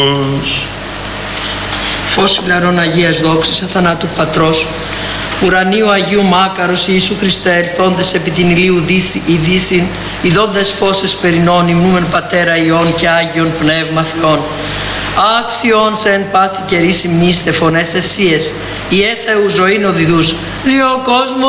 Φως φυλαρών Αγίας δόξης αθανάτου Πατρός, ουρανίου Αγίου Μάκαρος Ιησού Χριστέ, ερθόντες επί την ηλίου ειδήσιν, ειδώντες φως εσπερινών, υμνούμεν Πατέρα Υιόν και Άγιον Πνεύμα Θεόν. Άξιον σε εν πάση καιρή συμνήστε φωνές εσίες, η έθεου ζωήν οδηδούς, διό κόσμο